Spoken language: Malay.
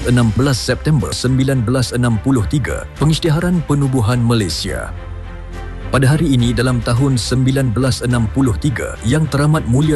16 September 1963, Pengisytiharan Penubuhan Malaysia. Pada hari ini dalam tahun 1963, Yang Teramat Mulia